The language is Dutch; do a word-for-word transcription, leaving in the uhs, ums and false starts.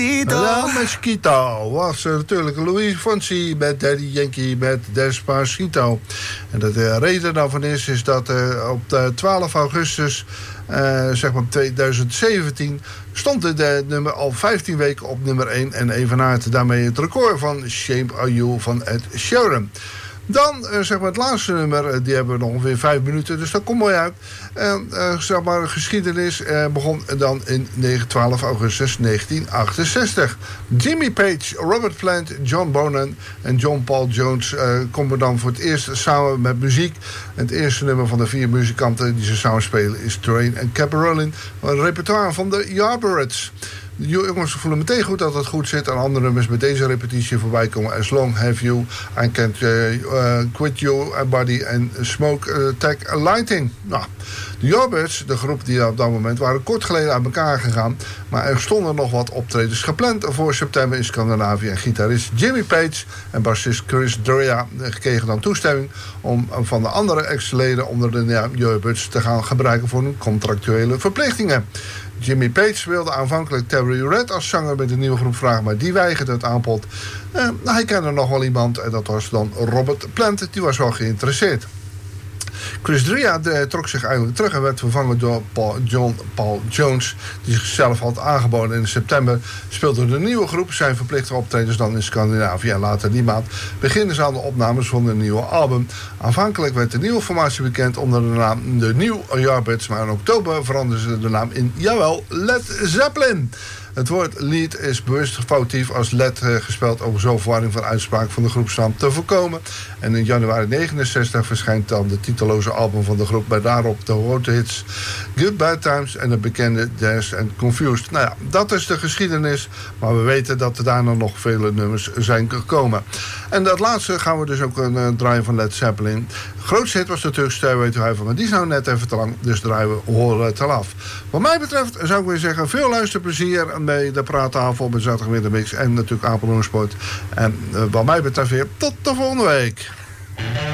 Ja, Mosquito was uh, natuurlijk Louis Fonsi met Daddy Yankee met Despacito. En de uh, reden daarvan is, is dat uh, op de twaalf augustus uh, zeg maar tweeduizend zeventien stond de, de nummer al vijftien weken op nummer één en evenaart daarmee het record van Shape Are You van Ed Sheeran. Dan, uh, zeg maar, het laatste nummer, uh, die hebben we nog ongeveer vijf minuten, dus dat komt mooi uit. Uh, uh, zeg maar, geschiedenis uh, begon dan in twaalf augustus negentien achtenzestig. Jimmy Page, Robert Plant, John Bonham en John Paul Jones uh, komen dan voor het eerst samen met muziek. En het eerste nummer van de vier muzikanten die ze samen spelen is Train and Caparolin, een repertoire van de Yardbirds. De jongens voelen meteen goed dat het goed zit. En andere nummers met deze repetitie voorbij komen. As Long Have You, I Can't uh, uh, Quit You, Body en Smoke uh, Tech Lighting. Nou, de Yardbirds, de groep die op dat moment waren kort geleden aan elkaar gegaan. Maar er stonden nog wat optredens gepland voor september in Scandinavië. En gitarist Jimmy Page en bassist Chris Dreja kregen dan toestemming om van de andere ex-leden onder de ja, Yardbirds te gaan gebruiken voor hun contractuele verplichtingen. Jimmy Page wilde aanvankelijk Terry Red als zanger met de nieuwe groep vragen, maar die weigerde het aanbod. Eh, hij kende nog wel iemand en dat was dan Robert Plant, die was wel geïnteresseerd. Chris Dreja trok zich eigenlijk terug en werd vervangen door Paul, John Paul Jones, die zichzelf had aangeboden. In september speelde de nieuwe groep zijn verplichte optredens dan in Scandinavië. En later die maand beginnen ze aan de opnames van een nieuwe album. Aanvankelijk werd de nieuwe formatie bekend onder de naam de New Yardbirds, maar in oktober veranderden ze de naam in, jawel, Led Zeppelin. Het woord lead is bewust foutief als led uh, gespeld om zo verwarring van uitspraak van de groepsnaam te voorkomen. En in januari negenenzestig verschijnt dan de titeloze album van de groep met daarop de grote hits Goodbye Times en de bekende Dazed and Confused. Nou ja, dat is de geschiedenis, maar we weten dat er daarna nog vele nummers zijn gekomen. En dat laatste gaan we dus ook een uh, draaien van Led Zeppelin. De grootste hit was natuurlijk Stairway to Heaven, maar die is nou net even te lang, dus draaien we Horen het al af. Wat mij betreft zou ik weer zeggen, veel luisterplezier bij de praattafel met Zaterdagmiddag en natuurlijk Apeldoorn Sport. En uh, wat mij betreft weer tot de volgende week.